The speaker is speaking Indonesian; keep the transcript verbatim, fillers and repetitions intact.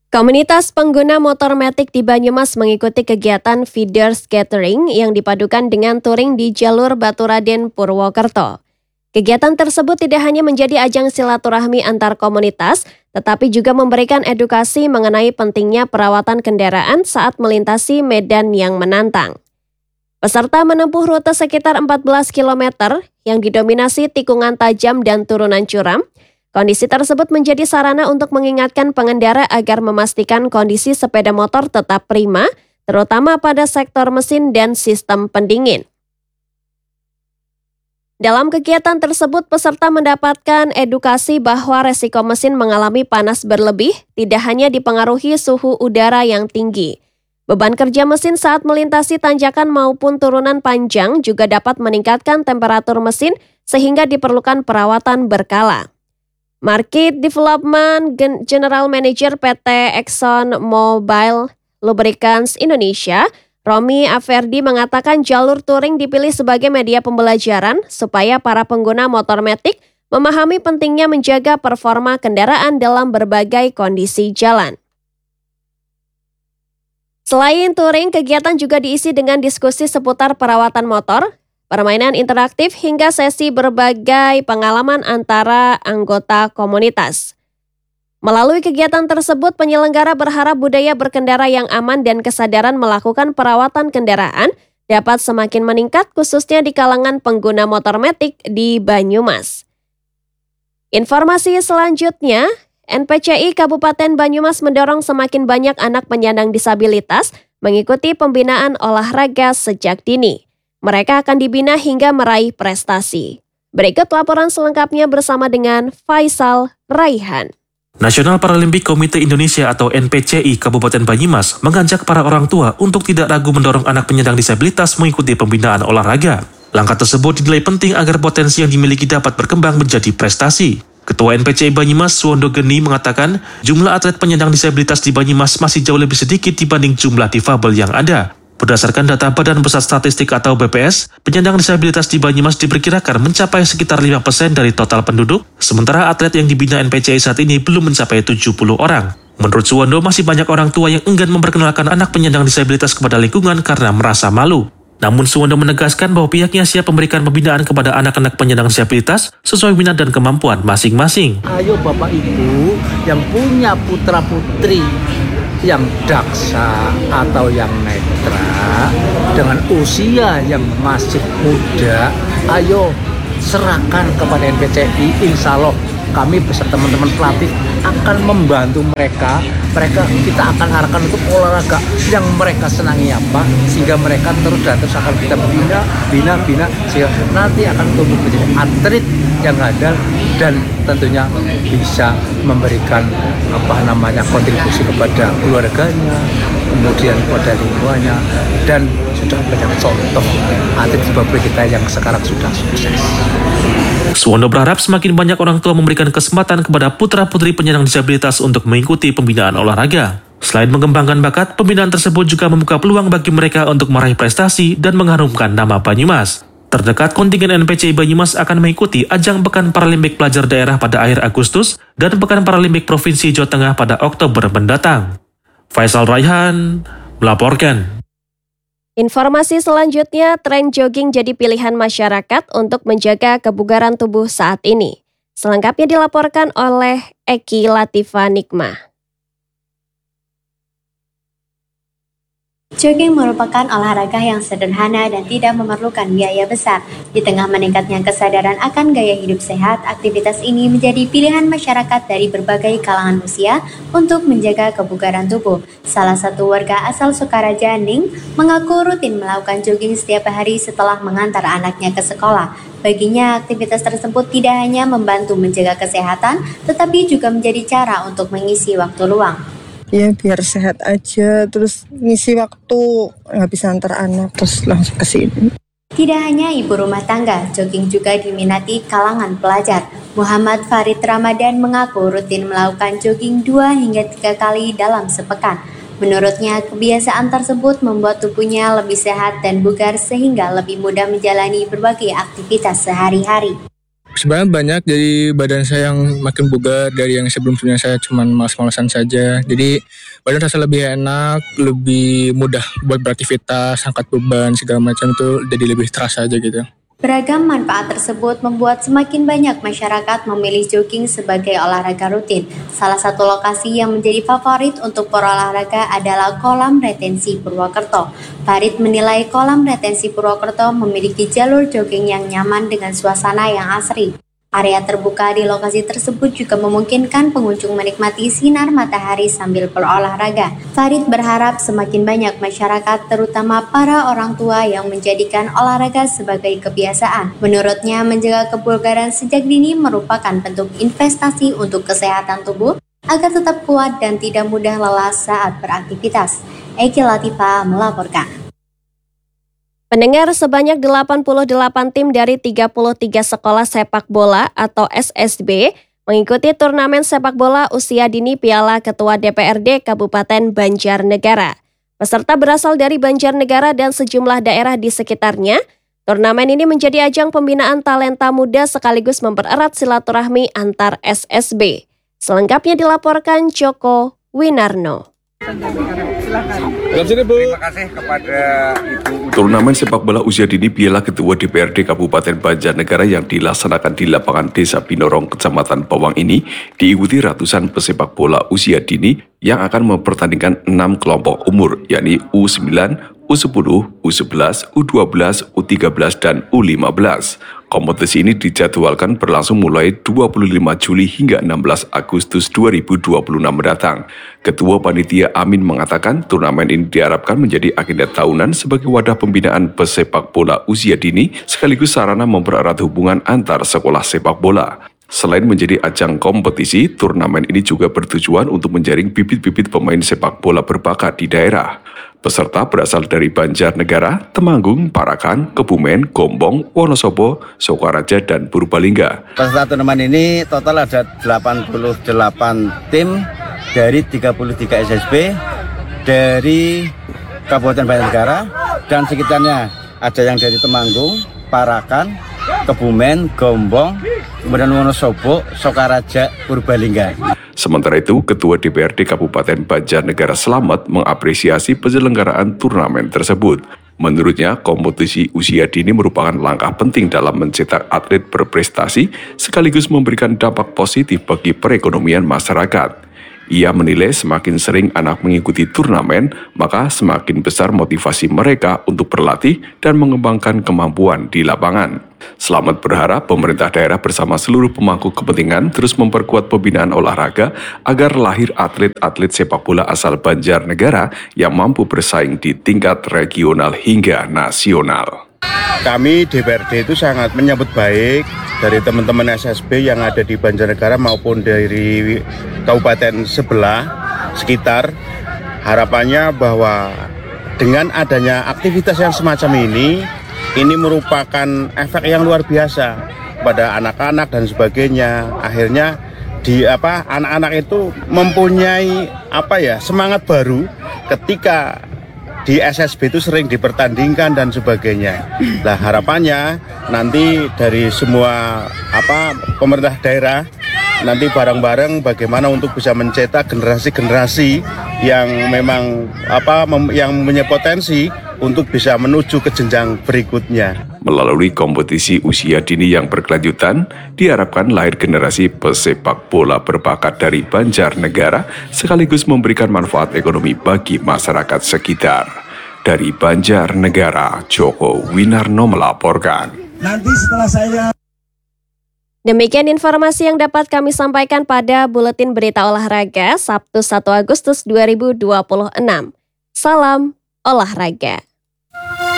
Komunitas pengguna motor metik di Banyumas mengikuti kegiatan feeders gathering yang dipadukan dengan touring di jalur Baturaden Purwokerto. Kegiatan tersebut tidak hanya menjadi ajang silaturahmi antar komunitas, tetapi juga memberikan edukasi mengenai pentingnya perawatan kendaraan saat melintasi medan yang menantang. Peserta menempuh rute sekitar empat belas kilometer yang didominasi tikungan tajam dan turunan curam. Kondisi tersebut menjadi sarana untuk mengingatkan pengendara agar memastikan kondisi sepeda motor tetap prima, terutama pada sektor mesin dan sistem pendingin. Dalam kegiatan tersebut, peserta mendapatkan edukasi bahwa resiko mesin mengalami panas berlebih tidak hanya dipengaruhi suhu udara yang tinggi. Beban kerja mesin saat melintasi tanjakan maupun turunan panjang juga dapat meningkatkan temperatur mesin sehingga diperlukan perawatan berkala. Market Development General Manager P T Exxon Mobil Lubricants Indonesia, Romi Averdi mengatakan jalur touring dipilih sebagai media pembelajaran supaya para pengguna motor metik memahami pentingnya menjaga performa kendaraan dalam berbagai kondisi jalan. Selain touring, kegiatan juga diisi dengan diskusi seputar perawatan motor, permainan interaktif hingga sesi berbagai pengalaman antara anggota komunitas. Melalui kegiatan tersebut, penyelenggara berharap budaya berkendara yang aman dan kesadaran melakukan perawatan kendaraan dapat semakin meningkat khususnya di kalangan pengguna motor metik di Banyumas. Informasi selanjutnya, N P C I Kabupaten Banyumas mendorong semakin banyak anak penyandang disabilitas mengikuti pembinaan olahraga sejak dini. Mereka akan dibina hingga meraih prestasi. Berikut laporan selengkapnya bersama dengan Faisal Raihan. National Paralympic Committee Indonesia atau N P C I Kabupaten Banyumas mengajak para orang tua untuk tidak ragu mendorong anak penyandang disabilitas mengikuti pembinaan olahraga. Langkah tersebut dinilai penting agar potensi yang dimiliki dapat berkembang menjadi prestasi. Ketua N P C I Banyumas, Suwondo Geni, mengatakan jumlah atlet penyandang disabilitas di Banyumas masih jauh lebih sedikit dibanding jumlah difabel yang ada. Berdasarkan data Badan Pusat Statistik atau B P S, penyandang disabilitas di Banyumas diperkirakan mencapai sekitar lima persen dari total penduduk, sementara atlet yang dibina N P C I saat ini belum mencapai tujuh puluh orang. Menurut Suwondo, masih banyak orang tua yang enggan memperkenalkan anak penyandang disabilitas kepada lingkungan karena merasa malu. Namun Suwondo menegaskan bahwa pihaknya siap memberikan pembinaan kepada anak-anak penyandang disabilitas sesuai minat dan kemampuan masing-masing. Ayo Bapak Ibu yang punya putra-putri yang daksa atau yang netra dengan usia yang masih muda, ayo serahkan kepada N P C I. Insya Allah kami beserta teman-teman pelatih akan membantu mereka. Mereka kita akan arahkan untuk olahraga yang mereka senangi apa, sehingga mereka terus dan terus akan kita bina, bina, bina, sehingga nanti akan tumbuh menjadi atlet yang handal dan tentunya bisa memberikan apa namanya kontribusi kepada keluarganya, kemudian kepada lingkungannya, dan sudah banyak contoh atlet sepak bola kita yang sekarang sudah sukses. Suwondo berharap semakin banyak orang tua memberikan kesempatan kepada putra-putri penyandang disabilitas untuk mengikuti pembinaan olahraga. Selain mengembangkan bakat, pembinaan tersebut juga membuka peluang bagi mereka untuk meraih prestasi dan mengharumkan nama Banyumas. Terdekat, kontingen N P C I Banyumas akan mengikuti ajang Pekan Paralimpik Pelajar Daerah pada akhir Agustus dan Pekan Paralimpik Provinsi Jawa Tengah pada Oktober mendatang. Faisal Raihan melaporkan. Informasi selanjutnya, tren jogging jadi pilihan masyarakat untuk menjaga kebugaran tubuh saat ini. Selengkapnya dilaporkan oleh Eki Latifa Nikmah. Jogging merupakan olahraga yang sederhana dan tidak memerlukan biaya besar. Di tengah meningkatnya kesadaran akan gaya hidup sehat, aktivitas ini menjadi pilihan masyarakat dari berbagai kalangan usia untuk menjaga kebugaran tubuh. Salah satu warga asal Sukaraja, Ning, mengaku rutin melakukan jogging setiap hari setelah mengantar anaknya ke sekolah. Baginya, aktivitas tersebut tidak hanya membantu menjaga kesehatan, tetapi juga menjadi cara untuk mengisi waktu luang. Ya biar sehat aja, terus ngisi waktu, nggak bisa antar anak, terus langsung ke sini. Tidak hanya ibu rumah tangga, jogging juga diminati kalangan pelajar. Muhammad Farid Ramadan mengaku rutin melakukan jogging dua hingga tiga kali dalam sepekan. Menurutnya, kebiasaan tersebut membuat tubuhnya lebih sehat dan bugar sehingga lebih mudah menjalani berbagai aktivitas sehari-hari. Sebenarnya banyak, jadi badan saya yang makin bugar dari yang sebelum-sebelumnya saya cuma malas-malasan saja. Jadi badan rasa lebih enak, lebih mudah buat beraktivitas, angkat beban segala macam itu jadi lebih terasa aja gitu. Beragam manfaat tersebut membuat semakin banyak masyarakat memilih jogging sebagai olahraga rutin. Salah satu lokasi yang menjadi favorit untuk berolahraga adalah kolam retensi Purwokerto. Farid menilai kolam retensi Purwokerto memiliki jalur jogging yang nyaman dengan suasana yang asri. Area terbuka di lokasi tersebut juga memungkinkan pengunjung menikmati sinar matahari sambil berolahraga. Farid berharap semakin banyak masyarakat, terutama para orang tua yang menjadikan olahraga sebagai kebiasaan. Menurutnya, menjaga kebugaran sejak dini merupakan bentuk investasi untuk kesehatan tubuh agar tetap kuat dan tidak mudah lelah saat beraktivitas. Eki Latifah melaporkan. Pendengar, sebanyak delapan puluh delapan tim dari tiga puluh tiga sekolah sepak bola atau S S B mengikuti turnamen sepak bola usia dini Piala Ketua D P R D Kabupaten Banjarnegara. Peserta berasal dari Banjarnegara dan sejumlah daerah di sekitarnya. Turnamen ini menjadi ajang pembinaan talenta muda sekaligus mempererat silaturahmi antar S S B. Selengkapnya dilaporkan Joko Winarno. Terima kasih kepada Ibu. Turnamen sepak bola usia dini Piala Ketua D P R D Kabupaten Banjarnegara yang dilaksanakan di lapangan Desa Binorong, Kecamatan Bawang ini diikuti ratusan pesepak bola usia dini yang akan mempertandingkan enam kelompok umur, yakni U sembilan, U sepuluh, U sebelas, U dua belas, U tiga belas, dan U lima belas. Kompetisi ini dijadwalkan berlangsung mulai dua puluh lima Juli hingga enam belas Agustus dua ribu dua puluh enam mendatang. Ketua Panitia Amin mengatakan turnamen ini diharapkan menjadi agenda tahunan sebagai wadah pembinaan pesepak bola usia dini sekaligus sarana mempererat hubungan antar sekolah sepak bola. Selain menjadi ajang kompetisi, turnamen ini juga bertujuan untuk menjaring bibit-bibit pemain sepak bola berbakat di daerah. Peserta berasal dari Banjarnegara, Temanggung, Parakan, Kebumen, Gombong, Wonosobo, Sokaraja, dan Purbalingga. Peserta turnamen ini total ada delapan puluh delapan tim dari tiga puluh tiga S S B dari Kabupaten Banjarnegara dan sekitarnya. Ada yang dari Temanggung, Parakan, Kebumen, Gombong, kemudian Wonosobo, Sokaraja, Purbalingga. Sementara itu, Ketua D P R D Kabupaten Banjarnegara Slamet mengapresiasi penyelenggaraan turnamen tersebut. Menurutnya, kompetisi usia dini merupakan langkah penting dalam mencetak atlet berprestasi sekaligus memberikan dampak positif bagi perekonomian masyarakat. Ia menilai semakin sering anak mengikuti turnamen, maka semakin besar motivasi mereka untuk berlatih dan mengembangkan kemampuan di lapangan. Slamet berharap pemerintah daerah bersama seluruh pemangku kepentingan terus memperkuat pembinaan olahraga agar lahir atlet-atlet sepak bola asal Banjarnegara yang mampu bersaing di tingkat regional hingga nasional. Kami D P R D itu sangat menyambut baik dari teman-teman S S B yang ada di Banjarnegara maupun dari kabupaten sebelah sekitar. Harapannya bahwa dengan adanya aktivitas yang semacam ini, ini merupakan efek yang luar biasa pada anak-anak dan sebagainya. Akhirnya di apa anak-anak itu mempunyai apa ya semangat baru ketika di S S B itu sering dipertandingkan dan sebagainya. Nah, harapannya nanti dari semua apa pemerintah daerah nanti bareng-bareng bagaimana untuk bisa mencetak generasi-generasi yang memang apa mem, yang mempunyai potensi untuk bisa menuju ke jenjang berikutnya. Melalui kompetisi usia dini yang berkelanjutan, diharapkan lahir generasi pesepak bola berbakat dari Banjarnegara sekaligus memberikan manfaat ekonomi bagi masyarakat sekitar. Dari Banjarnegara, Joko Winarno melaporkan. Nanti setelah saya... Demikian informasi yang dapat kami sampaikan pada Buletin Berita Olahraga Sabtu satu Agustus dua ribu dua puluh enam. Salam olahraga.